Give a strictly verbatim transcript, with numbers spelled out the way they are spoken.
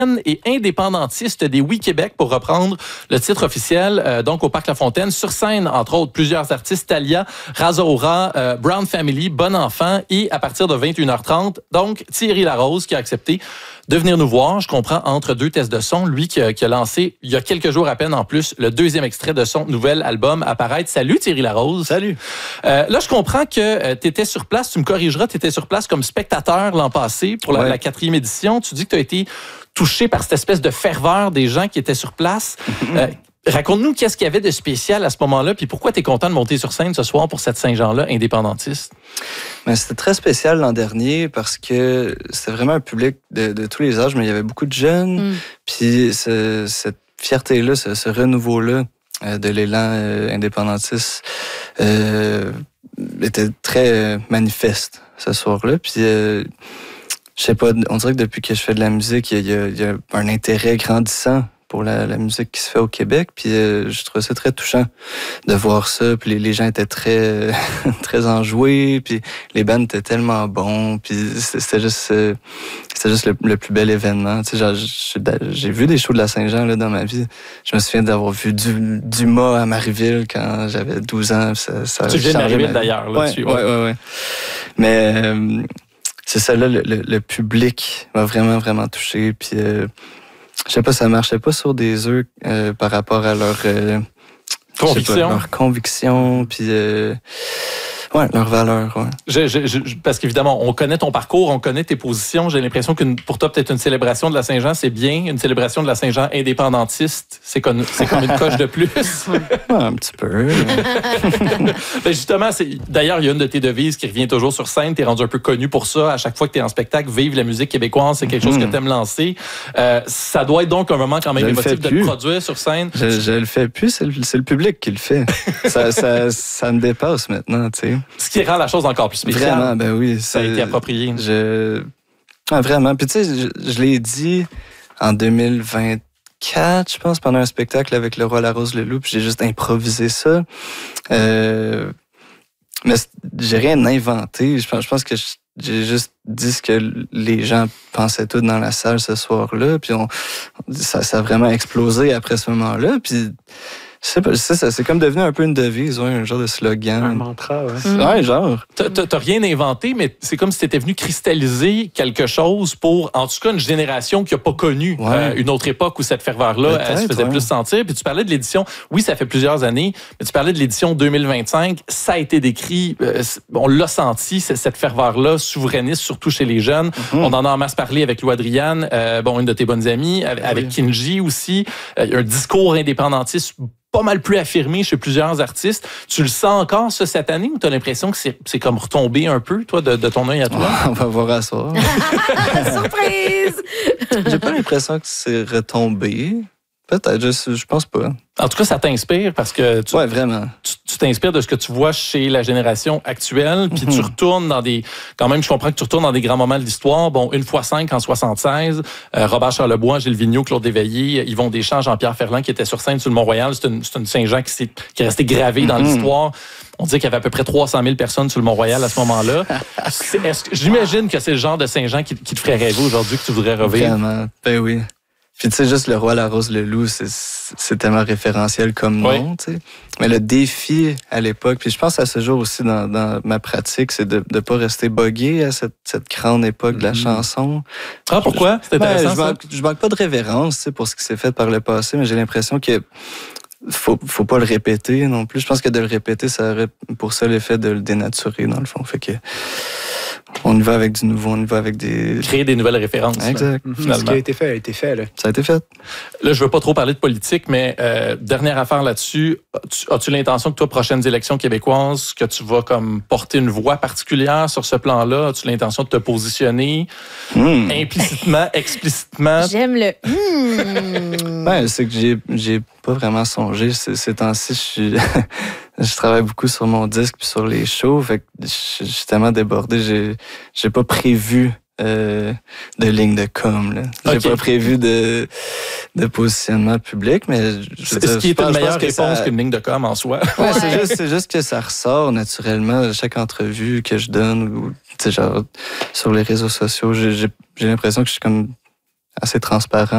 et indépendantiste des Oui Québec, pour reprendre le titre officiel, euh, donc au Parc La Fontaine. Sur scène, entre autres, plusieurs artistes, Thalia, Razora, euh, Brown Family, Bon Enfant, et à partir de vingt et une heures trente, donc Thierry Larose qui a accepté de venir nous voir. Je comprends, entre deux tests de son, lui qui a, qui a lancé, il y a quelques jours à peine en plus, le deuxième extrait de son nouvel album apparaître. Salut Thierry Larose. Salut. Euh, là, je comprends que euh, tu étais sur place, tu me corrigeras, tu étais sur place comme spectateur l'an passé pour la, ouais. la quatrième édition. Tu dis que tu as été touché par cette espèce de ferveur des gens qui étaient sur place. Euh, raconte-nous qu'est-ce qu'il y avait de spécial à ce moment-là, puis pourquoi tu es content de monter sur scène ce soir pour cette Saint-Jean-là, indépendantiste? Ben, c'était très spécial l'an dernier parce que c'était vraiment un public de, de tous les âges, mais il y avait beaucoup de jeunes. Mm. Puis ce, cette fierté-là, ce, ce renouveau-là euh, de l'élan euh, indépendantiste euh, était très euh, manifeste ce soir-là. Puis euh, je sais pas, on dirait que depuis que je fais de la musique, il y a, il y a un intérêt grandissant pour la, la musique qui se fait au Québec. Puis euh, je trouvais ça très touchant de voir ça. Puis les, les gens étaient très très enjoués. Puis les bands étaient tellement bons. Puis c'était juste euh, c'était juste le, le plus bel événement. Tu sais, genre, j'ai vu des shows de la Saint-Jean là, dans ma vie. Je me souviens d'avoir vu du, Dumas à Marieville quand j'avais douze ans. Ça, ça tu viens de Marieville d'ailleurs. Là, ouais, dessus, ouais, ouais, ouais, ouais. Mais euh, c'est ça, là, le, le, le public m'a vraiment, vraiment touché. Puis euh, je sais pas, ça marchait pas sur des œufs euh, par rapport à leur euh, conviction, pas, leur conviction, puis euh, ouais, leur valeur. Ouais. Je, je, je, parce qu'évidemment, on connaît ton parcours, on connaît tes positions. J'ai l'impression que pour toi, peut-être une célébration de la Saint-Jean, c'est bien. Une célébration de la Saint-Jean indépendantiste, c'est comme, c'est comme une coche de plus. Ouais, un petit peu. Ben justement, c'est, d'ailleurs, il y a une de tes devises qui revient toujours sur scène. Tu es rendu un peu connu pour ça. À chaque fois que tu es en spectacle, vive la musique québécoise, c'est quelque chose mm-hmm. que tu aimes lancer. Euh, ça doit être donc un moment quand même je émotif de te produire sur scène. Je, je le fais plus, c'est le, c'est le public qui le fait. ça, ça, ça me dépasse maintenant, tu sais. Ce qui rend la chose encore plus spéciale. Vraiment, ben oui. Ça a été approprié. Je... Ah, vraiment. Puis tu sais, je, je l'ai dit en deux mille vingt-quatre, je pense, pendant un spectacle avec Le Roi, la Rose, le Loup, puis j'ai juste improvisé ça. Euh... Mais j'ai rien inventé. Je pense, je pense que je, j'ai juste dit ce que les gens pensaient tous dans la salle ce soir-là, puis on, ça, ça a vraiment explosé après ce moment-là, puis je sais pas, ça, c'est comme devenu un peu une devise, ouais, un genre de slogan. Un mantra, ouais. Mmh. Ouais, genre. T'as, t'as rien inventé, mais c'est comme si t'étais venu cristalliser quelque chose pour, en tout cas, une génération qui n'a pas connu ouais. euh, une autre époque où cette ferveur-là elle se faisait ouais. plus sentir. Puis tu parlais de l'édition, oui, ça fait plusieurs années, mais tu parlais de l'édition deux mille vingt-cinq, ça a été décrit, euh, on l'a senti, cette ferveur-là, souverainiste, surtout chez les jeunes. Mmh. On en a en masse parlé avec Lou Adriane, euh, bon, une de tes bonnes amies, avec, oui. avec Kinji aussi. Euh, un discours indépendantiste pas mal plus affirmé chez plusieurs artistes. Tu le sens encore, ça, cette année, ou tu as l'impression que c'est, c'est comme retombé un peu, toi, de, de ton œil à toi? On va voir à soir. Surprise! J'ai pas l'impression que c'est retombé. Peut-être, je, je pense pas. En tout cas, ça t'inspire parce que tu, ouais, vraiment. tu, tu t'inspires de ce que tu vois chez la génération actuelle, puis mm-hmm. tu retournes dans des... Quand même, je comprends que tu retournes dans des grands moments de l'histoire. Bon, une fois cinq en soixante-seize, euh, Robert Charlebois, Gilles Vigneault, Claude Léveillé, Yvon Deschamps, Jean-Pierre Ferland qui étaient sur scène sur le Mont-Royal. C'est une, c'est une Saint-Jean qui, s'est, qui est restée gravée mm-hmm. dans l'histoire. On dit qu'il y avait à peu près trois cent mille personnes sur le Mont-Royal à ce moment-là. c'est, est-ce que, j'imagine que c'est le genre de Saint-Jean qui, qui te ferait rêver aujourd'hui, que tu voudrais revivre. Vraiment, ben oui. Puis tu sais, juste Le Roi, la Rose, le Loup, c'est, c'est tellement référentiel comme nom, oui. tu sais. Mais le défi à l'époque, puis je pense à ce jour aussi dans, dans ma pratique, c'est de ne pas rester bogué à cette, cette grande époque de la chanson. Ah, pourquoi? C'est intéressant, ben, je, manque, je manque pas de révérence, tu sais, pour ce qui s'est fait par le passé, mais j'ai l'impression que faut, faut pas le répéter non plus. Je pense que de le répéter, ça aurait pour ça l'effet de le dénaturer, dans le fond. Fait que on y va avec du nouveau, on y va avec des... Créer des nouvelles références. Exact. Là, finalement. Ce qui a été fait a été fait. Là. Ça a été fait. Là, je veux pas trop parler de politique, mais euh, dernière affaire là-dessus. As-tu, as-tu l'intention que toi, prochaines élections québécoises, que tu vas comme porter une voix particulière sur ce plan-là? As-tu l'intention de te positionner mm. implicitement, explicitement? J'aime le... Mm. Ben, c'est que j'ai, j'ai pas vraiment songé. Ces, ces temps-ci, je suis... Je travaille beaucoup sur mon disque puis sur les shows, fait que je suis tellement débordé, j'ai j'ai pas prévu euh, de ligne de com là. J'ai okay. pas prévu de de positionnement public, mais je c'est ce qui est une meilleure réponse ça... qu'une ligne de com en soi. Ouais, c'est juste c'est juste que ça ressort naturellement de chaque entrevue que je donne ou tu sais genre sur les réseaux sociaux, j'ai j'ai, j'ai l'impression que je suis comme assez transparent.